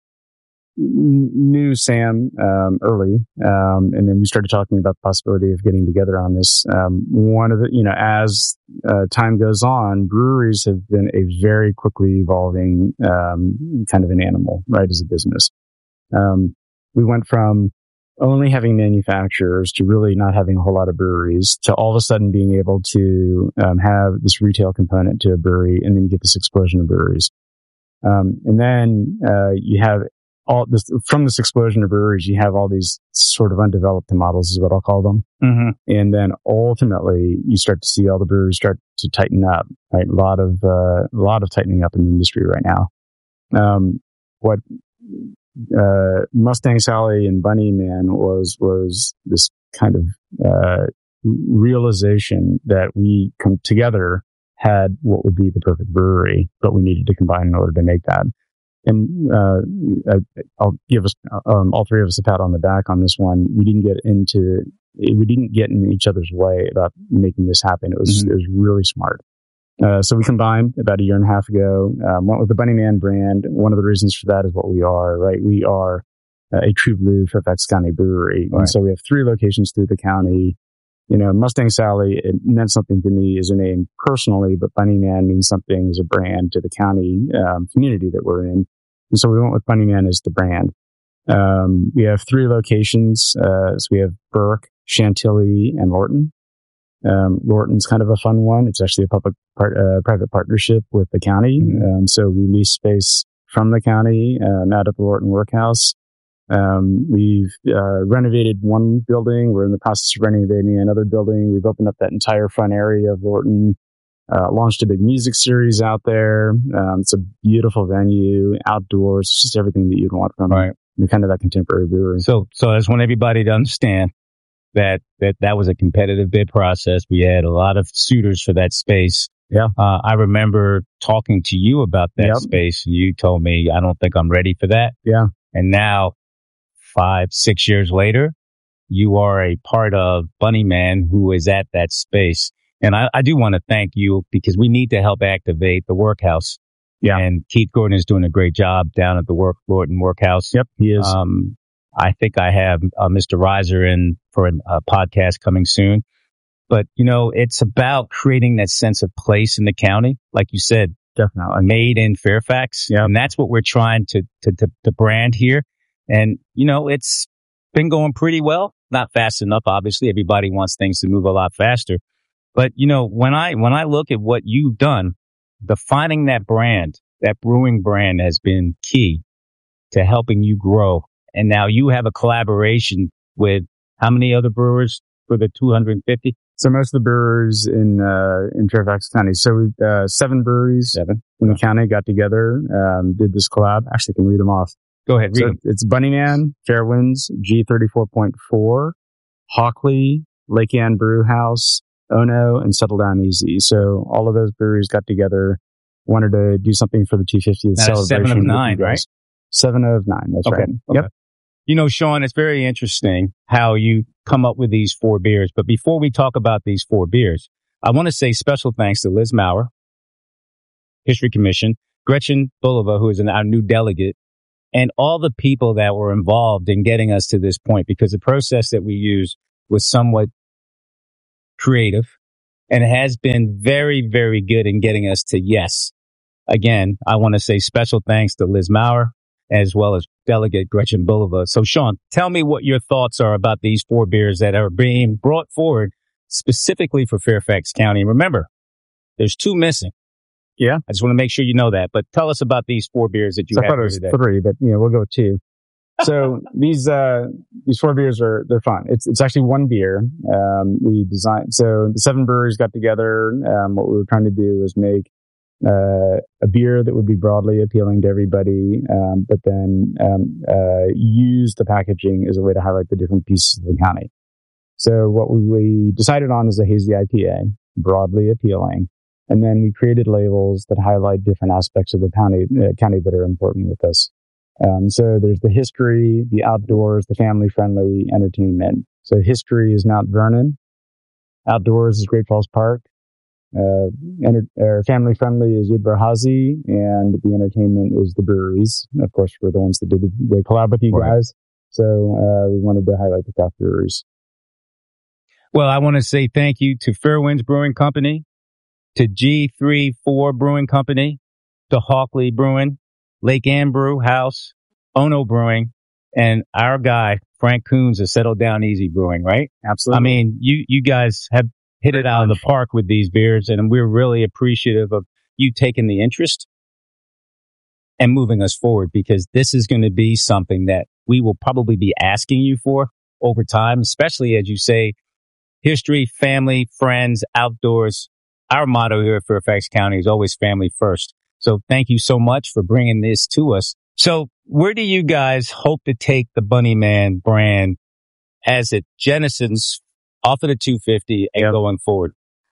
knew Sam, um, early, um, and then we started talking about the possibility of getting together on this. Um, one of the, you know, as, uh, time goes on, breweries have been a very quickly evolving, um, kind of an animal, right, as a business. Um, we went from only having manufacturers to really not having a whole lot of breweries to all of a sudden being able to, um, have this retail component to a brewery and then you get this explosion of breweries. Um, and then, uh, you have, all this from this explosion of breweries, you have all these sort of undeveloped models is what I'll call them. Mm-hmm. And then ultimately you start to see all the breweries start to tighten up, right? A lot of, uh, a lot of tightening up in the industry right now. Um, what, uh, Mustang Sally and Bunnyman was, was this kind of, uh, realization that we come together had what would be the perfect brewery, but we needed to combine in order to make that. And, uh, I'll give us, um, all three of us a pat on the back on this one. We didn't get into, we didn't get in each other's way about making this happen. It was, mm-hmm. it was really smart. Uh, so we combined about a year and a half ago, um, went with the Bunnyman brand. One of the reasons for that is what we are, right? We are uh, a true blue Fairfax County brewery. Right. And so we have three locations through the county. You know, Mustang Sally, it meant something to me as a name personally, but Bunnyman means something as a brand to the county, um, community that we're in. And so we went with Bunnyman as the brand. Um, we have three locations. Uh, so we have Burke, Chantilly, and Lorton. Um, Lorton's kind of a fun one. It's actually a public part, uh, private partnership with the county. Mm-hmm. Um, so we lease space from the county, um, out at the Lorton Workhouse. Um, we've, uh, renovated one building. We're in the process of renovating another building. We've opened up that entire front area of Lorton, uh, launched a big music series out there. Um, it's a beautiful venue, outdoors, just everything that you'd want from right. kind of that contemporary brewery. So, so I just want everybody to understand that, that, that was a competitive bid process. We had a lot of suitors for that space. Yeah. Uh, I remember talking to you about that yep. space. You told me, I don't think I'm ready for that. Yeah. And now, five, six years later, you are a part of Bunnyman who is at that space. And I, I do want to thank you because we need to help activate the workhouse. Yeah. And Keith Gordon is doing a great job down at the work, Lorton Workhouse. Yep, he is. Um, I think I have uh, Mister Reiser in for a uh, podcast coming soon. But, you know, it's about creating that sense of place in the county. Like you said, definitely made in Fairfax. Yeah. And that's what we're trying to, to, to, to brand here. And, you know, it's been going pretty well. Not fast enough, obviously. Everybody wants things to move a lot faster. But, you know, when I, when I look at what you've done, defining that brand, that brewing brand has been key to helping you grow. And now you have a collaboration with how many other brewers for the two hundred fifty? So most of the brewers in, uh, in Fairfax County. So we've, uh, seven breweries seven. in the county got together, um, did this collab. Actually, I can read them off. Go ahead, read so them. It's Bunnyman, Fairwinds, G thirty-four point four, Hockley, Lake Ann Brew House, Ono, and Settle Down Easy. So all of those breweries got together, wanted to do something for the two hundred fiftieth celebration. Seven of nine, right? Seven of nine, that's okay. right. Okay. Yep. You know, Sean, it's very interesting how you come up with these four beers. But before we talk about these four beers, I want to say special thanks to Liz Maurer, History Commission, Gretchen Bulova, who is an, our new delegate, and all the people that were involved in getting us to this point, because the process that we used was somewhat creative and has been very, very good in getting us to yes. Again, I want to say special thanks to Liz Maurer as well as Delegate Gretchen Bulova. So, Sean, tell me what your thoughts are about these four beers that are being brought forward specifically for Fairfax County. Remember, there's two missing. Yeah. I just want to make sure you know that. But tell us about these four beers that you so have I thought it was today. three, but you know, we'll go with two. So these uh these four beers are they're fun. It's it's actually one beer. Um we designed so the seven breweries got together. Um what we were trying to do was make uh a beer that would be broadly appealing to everybody, um, but then um uh use the packaging as a way to highlight the different pieces of the county. So what we decided on is a hazy I P A, broadly appealing. And then we created labels that highlight different aspects of the county, uh, county that are important with us. Um, so there's the history, the outdoors, the family-friendly entertainment. So history is Mount Vernon. Outdoors is Great Falls Park. Uh, enter- uh, family-friendly is Yid Barhazi. And the entertainment is the breweries. Of course, we're the ones that did the, the collab with you right. guys. So uh, we wanted to highlight the craft breweries. Well, I want to say thank you to Fairwinds Brewing Company, to G three four Brewing Company, to Hawkley Brewing, Lake Ann Brew House, Ono Brewing, and our guy, Frank Coons of Settle Down Easy Brewing, right? Absolutely. I mean, you, you guys have hit it out of the park with these beers, and we're really appreciative of you taking the interest and moving us forward, because this is going to be something that we will probably be asking you for over time, especially as you say, history, family, friends, outdoors. Our motto here at Fairfax County is always family first. So thank you so much for bringing this to us. So where do you guys hope to take the Bunnyman brand as it jettisons off of the two fifty and yep. going forward?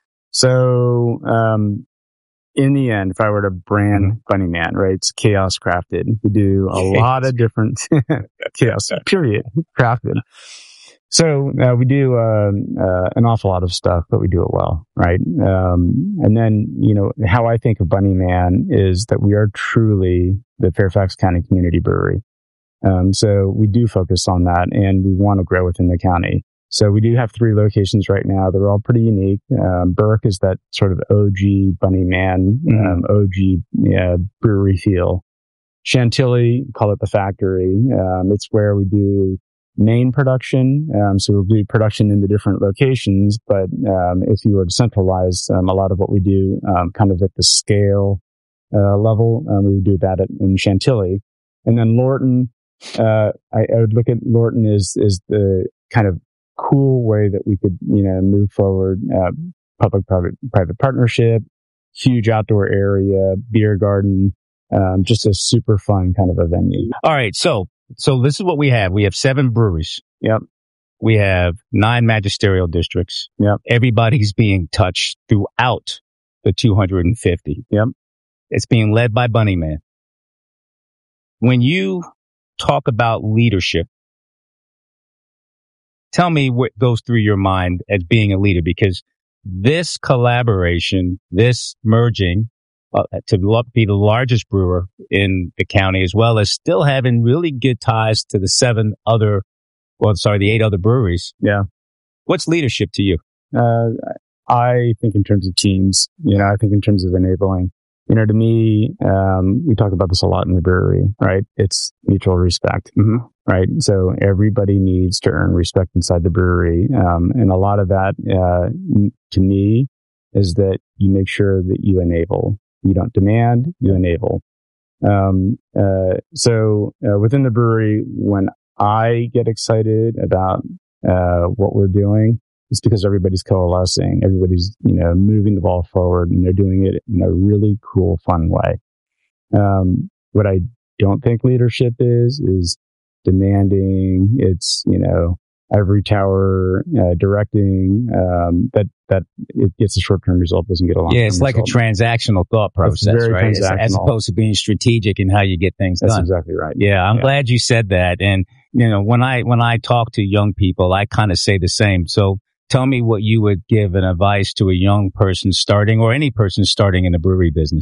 So, um, in the end, if I were to brand mm-hmm. Bunnyman, right, it's chaos crafted. We do a lot of different chaos, period, crafted. So uh, we do uh, uh, an awful lot of stuff, but we do it well, right? Um, and then, you know, how I think of Bunnyman is that we are truly the Fairfax County Community Brewery. Um, so we do focus on that, and we want to grow within the county. So we do have three locations right now. They're all pretty unique. Um, Burke is that sort of O G Bunnyman, mm-hmm. um, O G yeah, brewery feel. Chantilly, call it the factory. Um, it's where we do main production. Um, so we'll do production in the different locations, but um, if you were to centralize um, a lot of what we do um, kind of at the scale uh, level, um, we would do that at, in Chantilly. And then Lorton, uh, I, I would look at Lorton as, as the kind of cool way that we could, you know, move forward, uh, public-private private partnership, huge outdoor area, beer garden, um, just a super fun kind of a venue. All right, so So this is what we have. We have seven breweries. Yep. We have nine magisterial districts. Yep. Everybody's being touched throughout the two hundred fifty. Yep. It's being led by Bunnyman. When you talk about leadership, tell me what goes through your mind as being a leader, because this collaboration, this merging, Uh, to be the largest brewer in the county, as well as still having really good ties to the seven other, well, sorry, the eight other breweries. Yeah. What's leadership to you? Uh, I think in terms of teams, you know, I think in terms of enabling, you know, to me, um, we talk about this a lot in the brewery, right? It's mutual respect, mm-hmm. right? So everybody needs to earn respect inside the brewery. Um, and a lot of that, uh, to me is that you make sure that you enable. You don't demand, you enable. Um, uh, so, uh, within the brewery, when I get excited about, uh, what we're doing, it's because everybody's coalescing. Everybody's, you know, moving the ball forward, and they're doing it in a really cool, fun way. Um, what I don't think leadership is, is demanding. It's, you know, every tower, uh, directing, um, that, that it gets a short-term result, doesn't get a long-term Yeah, it's like result. a transactional thought process, right? As, as opposed to being strategic in how you get things That's done. That's exactly right. Yeah, I'm yeah. glad you said that. And, you know, when I, when I talk to young people, I kind of say the same. So tell me what you would give an advice to a young person starting, or any person starting in the brewery business.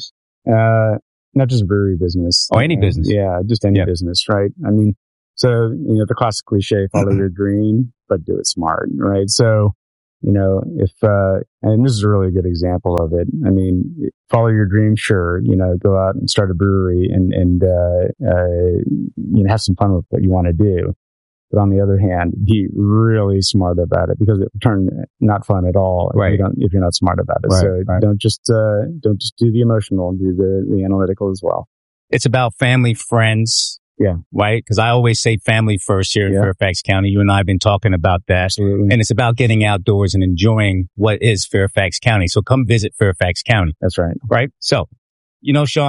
Uh, not just brewery business. Or any uh, business. Yeah, just any yeah. business, right? I mean, so, you know, the classic cliche, follow your dream, but do it smart, right? So, you know, if, uh, and this is a really good example of it. I mean, follow your dream, sure, you know, go out and start a brewery and, and, uh, uh, you know, have some fun with what you want to do. But on the other hand, be really smart about it because it will turn not fun at all right. if, you don't, if you're not smart about it. Right, so right. don't just, uh, don't just do the emotional, do the, the analytical as well. It's about family, friends. Yeah. Right? Because I always say family first here in yeah. Fairfax County. You and I have been talking about that. Absolutely. And it's about getting outdoors and enjoying what is Fairfax County. So come visit Fairfax County. That's right. Right? So, you know, Sean,